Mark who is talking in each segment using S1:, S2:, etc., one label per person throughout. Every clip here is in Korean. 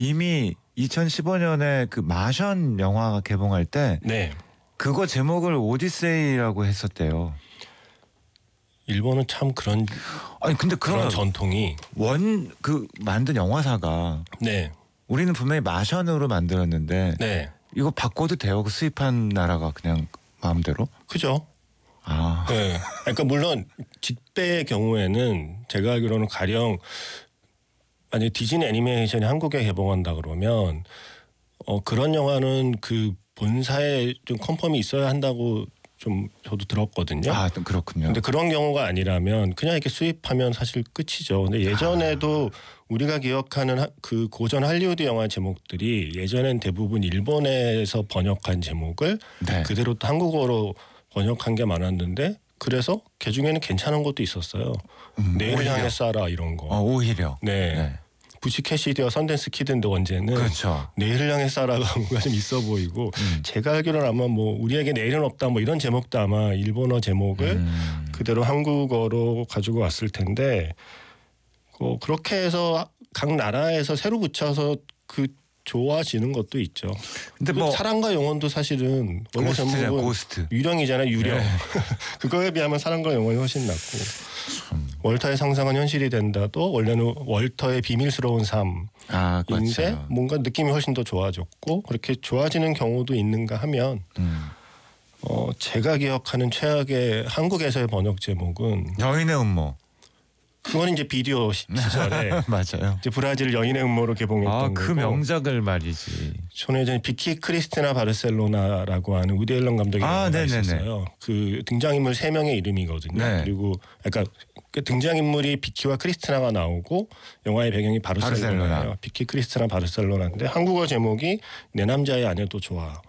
S1: 이미 2015년에 그 마션 영화 개봉할 때
S2: 네.
S1: 그거 제목을 오디세이라고 했었대요.
S2: 일본은 참 그런
S1: 아니 근데
S2: 그런 전통이
S1: 그 만든 영화사가
S2: 네.
S1: 우리는 분명히 마션으로 만들었는데
S2: 네.
S1: 이거 바꿔도 돼요? 그 수입한 나라가 그냥 마음대로?
S2: 그죠?
S1: 아.
S2: 네. 그러니까 물론 직배의 경우에는 제가 알기로는 가령 만약 디즈니 애니메이션이 한국에 개봉한다 그러면 그런 영화는 그 본사에 좀 컨펌이 있어야 한다고 좀 저도 들었거든요.
S1: 아, 그렇군요.
S2: 근데 그런 경우가 아니라면 그냥 이렇게 수입하면 사실 끝이죠. 근데 예전에도 우리가 기억하는 그 고전 할리우드 영화 제목들이 예전엔 대부분 일본에서 번역한 제목을
S1: 네.
S2: 그대로 또 한국어로 번역한 게 많았는데 그래서 그 중에는 괜찮은 것도 있었어요. 내일을
S1: 오히려.
S2: 향해 쏴라 이런 거.
S1: 오히려.
S2: 네.
S1: 네.
S2: 부시캐시디와 선댄스 키드인데 원제는
S1: 그렇죠.
S2: 내일을 향해 쏴라가 뭔가 좀 있어 보이고 제가 알기로는 아마 뭐 우리에게 내일은 없다 뭐 이런 제목도 아마 일본어 제목을 그대로 한국어로 가지고 왔을 텐데 그렇게 해서 각 나라에서 새로 붙여서 그 좋아지는 것도 있죠.
S1: 근데 뭐
S2: 사랑과 영혼도 사실은 원래
S1: 고스트냐,
S2: 제목은
S1: 고스트.
S2: 유령이잖아요. 유령.
S1: 네.
S2: 그거에 비하면 사랑과 영혼이 훨씬 낫고 월터의 상상은 현실이 된다도 원래는 월터의 비밀스러운 삶인데
S1: 그렇죠.
S2: 뭔가 느낌이 훨씬 더 좋아졌고 그렇게 좋아지는 경우도 있는가 하면 제가 기억하는 최악의 한국에서의 번역 제목은
S1: 여인의 음모.
S2: 그건 이제 비디오 시절에
S1: 맞아요.
S2: 이제 브라질 여인의 음모로 개봉했던
S1: 그
S2: 거고
S1: 명작을 말이지.
S2: 저는 예전에 비키 크리스티나 바르셀로나라고 하는 우디 앨런 감독의 영화가 있었어요. 그 등장인물 3명의 이름이거든요.
S1: 네.
S2: 그리고 그러니까 그 등장인물이 비키와 크리스티나가 나오고 영화의 배경이 바르셀로나예요. 비키 크리스티나 바르셀로나인데 한국어 제목이 내 남자의 아내도 좋아.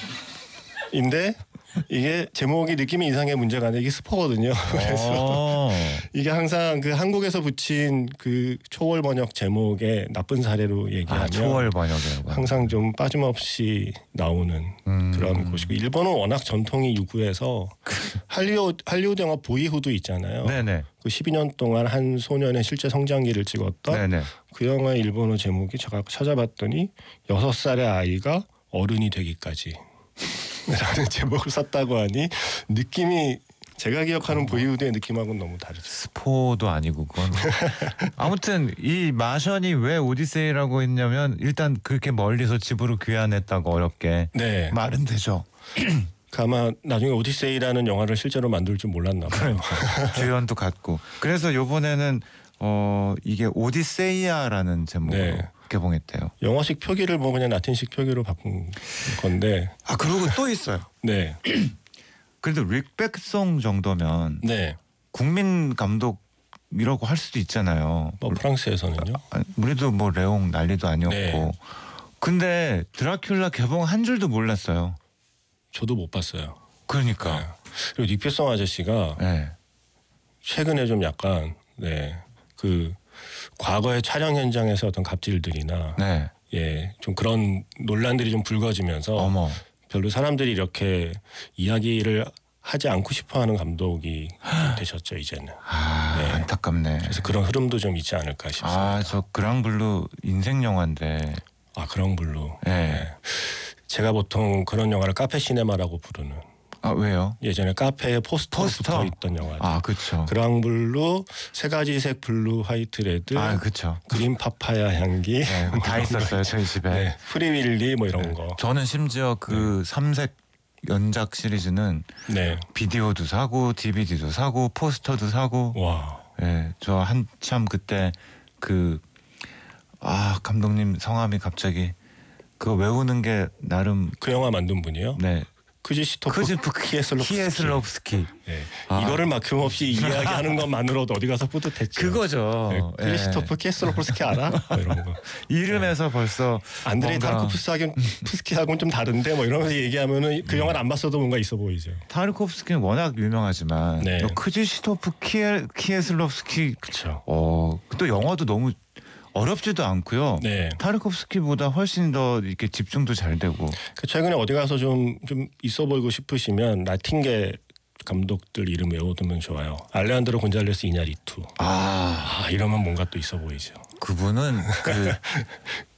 S2: 인데 이게 제목이 느낌이 이상의 문제가 아니라 이게 스포거든요. 그래서 이게 항상 그 한국에서 붙인 그 초월 번역 제목의 나쁜 사례로 얘기하면
S1: 초월 번역이라고
S2: 항상 좀 빠짐없이 나오는 그런 곳이고 일본은 워낙 전통이 유구해서 할리우드 영화 보이후드 있잖아요.
S1: 네네.
S2: 그 12년 동안 한 소년의 실제 성장기를 찍었던
S1: 네네.
S2: 그 영화의 일본어 제목이 제가 찾아봤더니 6살의 아이가 어른이 되기까지 라는 제목을 썼다고 하니 느낌이 제가 기억하는 보이후드의 느낌하고는 너무 다르죠.
S1: 스포도 아니고 그건. 아무튼 이 마션이 왜 오디세이라고 했냐면 일단 그렇게 멀리서 집으로 귀환했다고 어렵게
S2: 네.
S1: 말은 되죠.
S2: 아마 나중에 오디세이라는 영화를 실제로 만들 줄 몰랐나 봐요.
S1: 주연도 같고. 그래서 이번에는 이게 오디세이아라는 제목으로
S2: 네.
S1: 개봉했대요.
S2: 영어식 표기를 뭐 그냥 라틴식 표기로 바꾼 건데.
S1: 그리고 또 있어요.
S2: 네.
S1: 그래도 릭백송 정도면
S2: 네.
S1: 국민 감독이라고 할 수도 있잖아요.
S2: 뭐 프랑스에서는요?
S1: 우리도 뭐 레옹 난리도 아니었고.
S2: 네.
S1: 근데 드라큘라 개봉한 줄도 몰랐어요.
S2: 저도 못 봤어요.
S1: 그러니까.
S2: 네. 그리고 닉백성 아저씨가
S1: 네.
S2: 최근에 좀 약간 그 과거의 촬영 현장에서 어떤 갑질들이나
S1: 네.
S2: 좀 그런 논란들이 좀 불거지면서 별로 사람들이 이렇게 이야기를 하지 않고 싶어하는 감독이 되셨죠 이제는. 네.
S1: 안타깝네.
S2: 그래서 그런 흐름도 좀 있지 않을까 싶습니다.
S1: 저 그랑블루 인생 영화인데.
S2: 그랑블루.
S1: 네.
S2: 제가 보통 그런 영화를 카페 시네마라고 부르는.
S1: 왜요?
S2: 예전에 카페에 포스터 붙어 있던 영화죠.
S1: 그렇죠.
S2: 그랑블루, 3가지 색 블루, 화이트, 레드,
S1: 그렇죠.
S2: 그린 파파야 향기,
S1: 다 있었어요 저희 집에.
S2: 네, 프리윌리 뭐 이런 거.
S1: 저는 심지어 그 3색 연작 시리즈는 비디오도 사고 DVD도 사고 포스터도 사고.
S2: 와.
S1: 저 한참 그때 감독님 성함이 갑자기 그거 외우는 게 나름.
S2: 그 영화 만든 분이요?
S1: 네.
S2: 크지스토프 키에슬롭스키. 네. 이거를 막힘없이 이야기하는 것만으로도 어디 가서 뿌듯했죠.
S1: 그거죠.
S2: 크리스토프 키에슬롭스키 알아? 뭐 이런 거.
S1: 이름에서 벌써
S2: 안드레이 타르코프스키하고는 좀 다른데 뭐 이러면서 얘기하면은 그 영화를 안 봤어도 뭔가 있어 보이죠.
S1: 타르코프스키는 워낙 유명하지만 크지스토프 키에슬롭스키.
S2: 그렇죠.
S1: 또 영화도 너무 어렵지도 않고요. 타르코프스키보다 훨씬 더 이렇게 집중도 잘 되고.
S2: 최근에 어디 가서 좀 있어 보이고 싶으시면 나팅게 감독들 이름 외워두면 좋아요. 알레한드로 곤잘레스 이냐리투. 이러면 뭔가 또 있어 보이죠.
S1: 그분은